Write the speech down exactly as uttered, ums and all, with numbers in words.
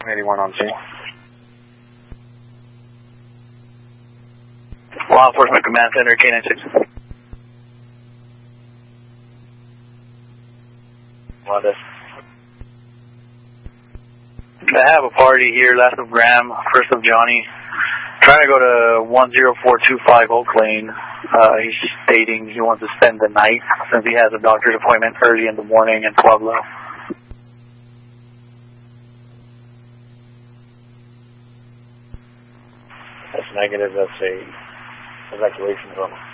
eighty-one on scene. Law Enforcement Command Center, K nine six. What is? I have a party here, last of Graham, first of Johnny. Trying to go to one zero four two five Oak Lane. Uh, he's stating he wants to spend the night since he has a doctor's appointment early in the morning in Pueblo. That's negative. That's a evacuation zone.